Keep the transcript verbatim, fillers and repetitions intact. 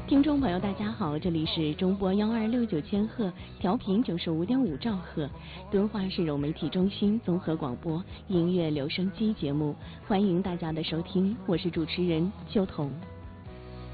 听众朋友，大家好，这里是中波幺二六九千赫，调频九十五点五兆赫，敦化市柔媒体中心综合广播音乐留声机节目，欢迎大家的收听，我是主持人秋彤。